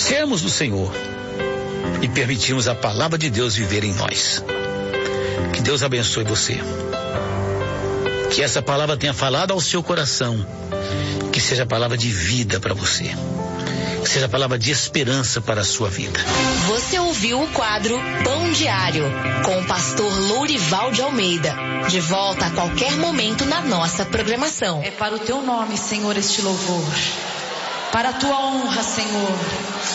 sermos do Senhor e permitirmos a palavra de Deus viver em nós. Que Deus abençoe você. Que essa palavra tenha falado ao seu coração. Que seja palavra de vida para você. Que seja palavra de esperança para a sua vida. Você ouviu o quadro Pão Diário, com o pastor Lourival de Almeida. De volta a qualquer momento na nossa programação. É para o teu nome, Senhor, este louvor. Para a tua honra, Senhor.